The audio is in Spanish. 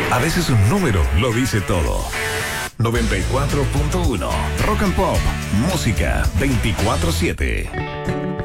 A veces un número lo dice todo. 94.1 Rock and Pop, música 24/7.